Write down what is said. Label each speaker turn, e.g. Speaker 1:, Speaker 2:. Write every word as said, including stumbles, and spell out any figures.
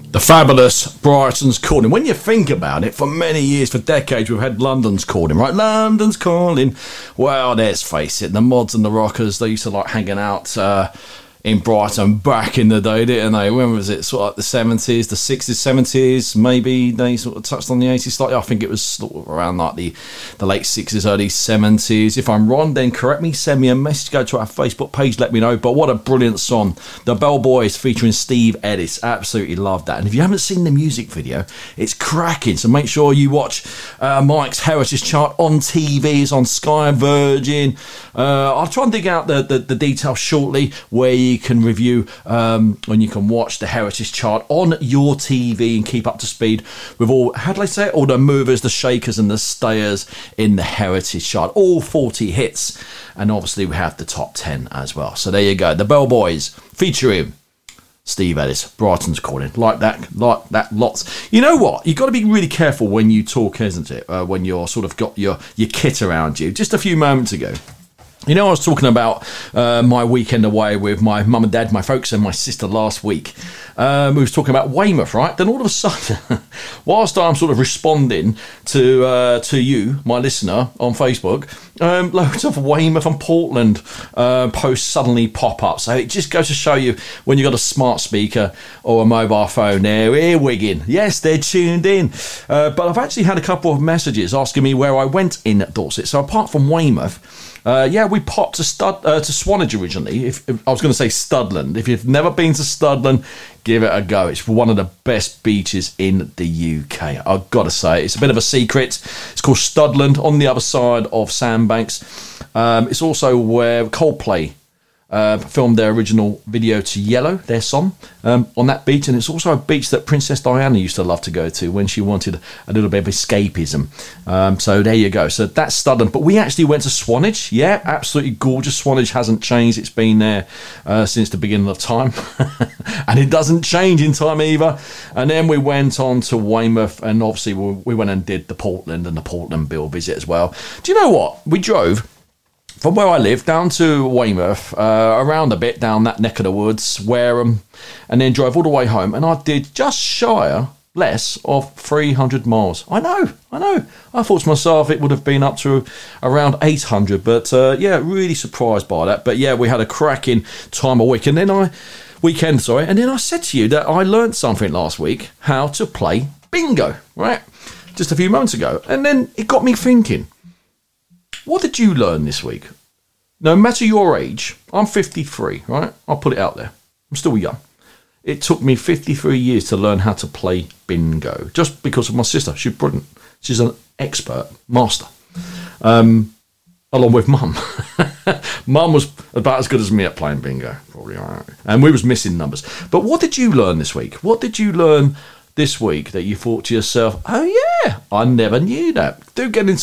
Speaker 1: The fabulous Brighton's Calling. When you think about it, for many years, for decades, we've had London's Calling, right? London's Calling. Well, let's face it, the mods and the rockers, they used to like hanging out uh, in Brighton back in the day, didn't they? When was it? Sort of like the seventies, the sixties, seventies, maybe they sort of touched on the eighties slightly. I think it was sort of around like the, the late sixties, early seventies. If I'm wrong, then correct me, send me a message, go to our Facebook page, let me know. But what a brilliant song. The Bellboys featuring Steve Ellis. Absolutely love that. And if you haven't seen the music video, it's cracking. So make sure you watch uh, Mike's Heritage Chart on T V. It's on Sky Virgin. Uh, I'll try and dig out the, the, the details shortly where you can review um, and you can watch the Heritage Chart on your T V and keep up to speed with all, how do I say it? All the movers, the shakers and the stayers in the Heritage Chart. All forty hits. And obviously we have the top ten as well. So there you go. The Bellboys featuring Steve Ellis, Brighton's Calling. Like that, like that lots. You know what? You've got to be really careful when you talk, isn't it? Uh, when you're sort of got your, your kit around you. Just a few moments ago, you know, I was talking about uh, my weekend away with my mum and dad, my folks and my sister last week. Um, we was talking about Weymouth, right? Then all of a sudden, whilst I'm sort of responding to uh, to you, my listener, on Facebook, um, loads of Weymouth and Portland uh, posts suddenly pop up. So it just goes to show you when you've got a smart speaker or a mobile phone, they're earwigging. Yes, they're tuned in. Uh, but I've actually had a couple of messages asking me where I went in Dorset. So apart from Weymouth, Uh, yeah, we popped to Stud uh, to Swanage originally. If, if I was going to say Studland. If you've never been to Studland, give it a go. It's one of the best beaches in the U K. I've got to say, it's a bit of a secret. It's called Studland on the other side of Sandbanks. Um, it's also where Coldplay Uh, filmed their original video to Yellow, their song, um, on that beach. And it's also a beach that Princess Diana used to love to go to when she wanted a little bit of escapism. Um, so there you go. So that's Studland. But we actually went to Swanage. Yeah, absolutely gorgeous. Swanage hasn't changed. It's been there uh, since the beginning of time. And it doesn't change in time either. And then we went on to Weymouth, and obviously we, we went and did the Portland and the Portland Bill visit as well. Do you know what? We drove from where I live down to Weymouth, uh, around a bit down that neck of the woods, Wareham, and then drove all the way home. And I did just shy, less of three hundred miles. I know, I know. I thought to myself it would have been up to around eight hundred. But uh, yeah, really surprised by that. But yeah, we had a cracking time a week. And then I, weekend, sorry. And then I said to you that I learned something last week, how to play bingo, right? Just a few moments ago. And then it got me thinking, what did you learn this week? No matter your age, I'm fifty-three, right? I'll put it out there. I'm still young. It took me fifty-three years to learn how to play bingo, just because of my sister. She's brilliant. She's an expert, master, um, along with mum. Mum was about as good as me at playing bingo, probably. Right? And we was missing numbers. But what did you learn this week? What did you learn this week that you thought to yourself, oh yeah, I never knew that? Do get in